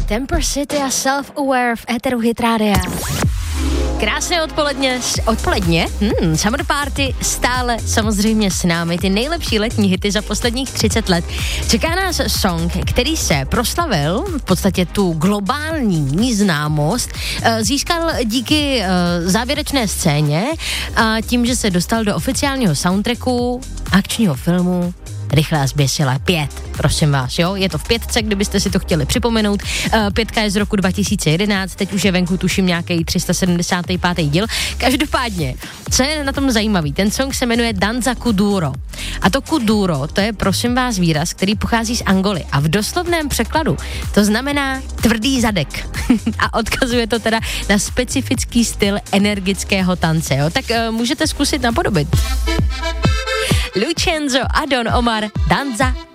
Temper City a Self-Aware v éteru Hit Rádia. Krásné odpoledně, Summer Party stále samozřejmě s námi, ty nejlepší letní hity za posledních 30 let. Čeká nás song, který se proslavil, v podstatě tu globální známost, získal díky závěrečné scéně a tím, že se dostal do oficiálního soundtracku akčního filmu Rychlá zběsila 5, prosím vás, jo, je to v 5, kdybyste si to chtěli připomenout. 5 je z roku 2011, teď už je venku tuším nějaký 375. díl. Každopádně, co je na tom zajímavý, ten song se jmenuje Danza Kuduro. A to kuduro, to je prosím vás výraz, který pochází z Angoly a v doslovném překladu to znamená tvrdý zadek. A odkazuje to teda na specifický styl energického tance, jo, tak můžete zkusit napodobit. Lucenzo a Don Omar, Danza